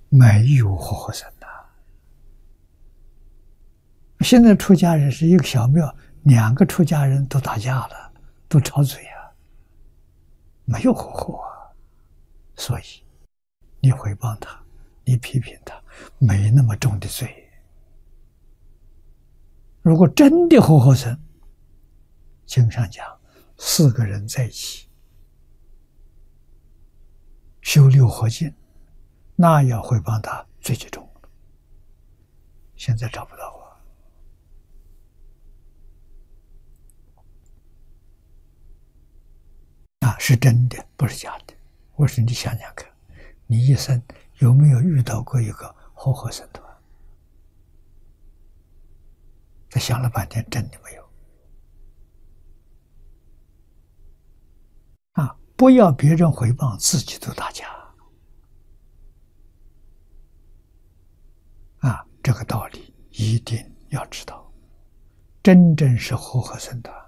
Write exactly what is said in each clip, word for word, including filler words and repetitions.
没有活活生的。现在出家人是一个小庙，两个出家人都打架了，都吵嘴啊，没有活活啊。所以你诽谤他，你批评他，没那么重的罪。如果真的活活生，经上讲，四个人在一起修六合敬，那要诽谤他罪就重了。现在找不到啊！啊，是真的，不是假的。我说你想想看，你一生有没有遇到过一个活活生的？他想了半天，真的没有。啊，不要别人诽谤，自己都打架。啊，这个道理一定要知道。真正是活活生的，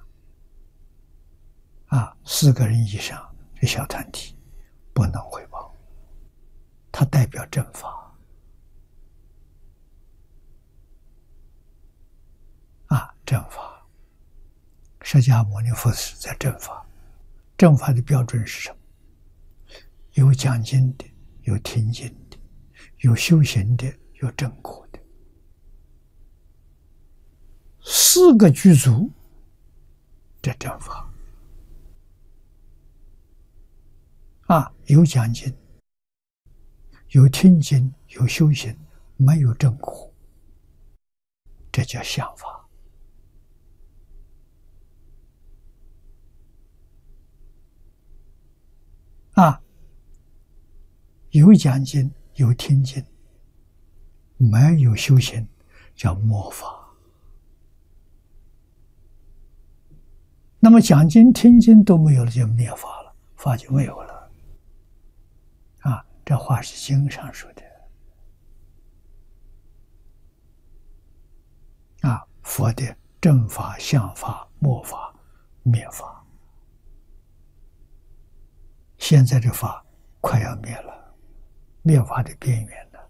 啊，四个人以上这小团体不能汇报，它代表正法。啊，正法，释迦牟尼佛是在正法。正法的标准是什么？有讲经的，有听经的，有修行的，有正果的，四个具足，这正法。啊，有讲经，有听经，有修行，没有正果，这叫相法。啊，有讲经，有听经，没有修行，叫末法。那么讲经、听经都没有了，就灭法了，法就没有了。啊，这话是经上说的。啊，佛的正法、相法、末法、灭法。现在这法快要灭了，灭法的边缘了。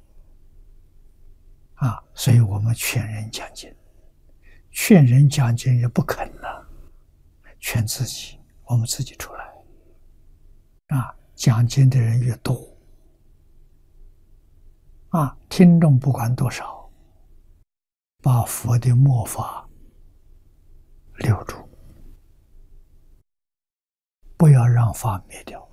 啊，所以我们劝人讲经，劝人讲经也不肯了，劝自己，我们自己出来。啊，讲经的人越多，啊，听众不管多少，把佛的末法留住，不要让法灭掉。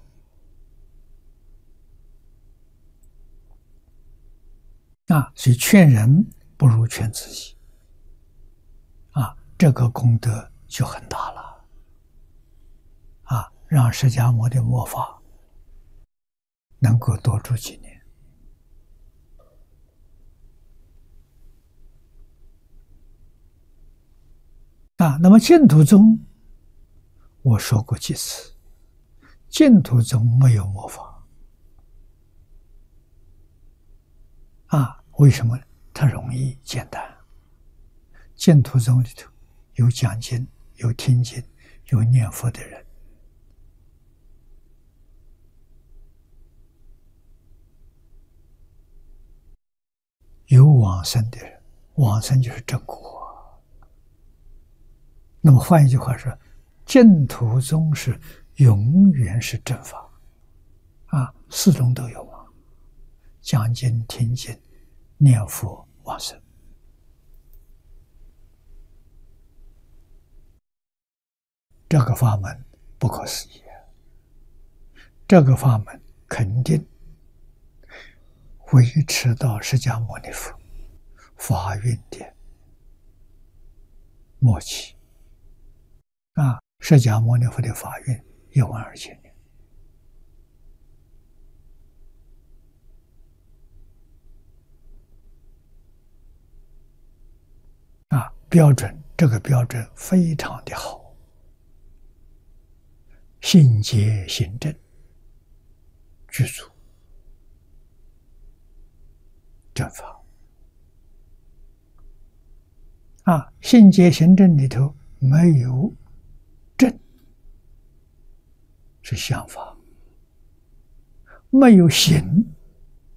啊，所以劝人不如劝自己。啊，这个功德就很大了。啊，让释迦牟尼末法能够多住几年。啊，那么净土宗，我说过几次，净土宗没有末法。啊，为什么呢？它容易简单。净土宗里头有讲经，有听经，有念佛的人。有往生的人，往生就是正果。那么换一句话说，净土宗是永远是正法。啊，四种都有啊，讲经、听经、念佛、往生。这个法门不可思议，这个法门肯定维持到释迦牟尼佛法运的末期。啊，释迦牟尼佛的法运一万二千年。啊，标准，这个标准非常的好。信解行证具足正法。啊，信解行证里头没有正，是相法；没有行，